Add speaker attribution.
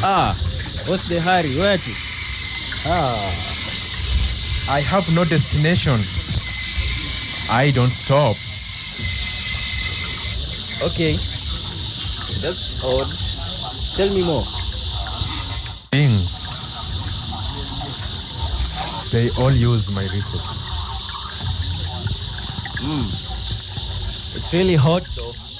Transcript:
Speaker 1: What's the hurry? Where to?
Speaker 2: I have no destination. I don't stop.
Speaker 1: Okay. That's odd. Tell me more.
Speaker 2: Things. They all use my resources.
Speaker 1: It's really hot though.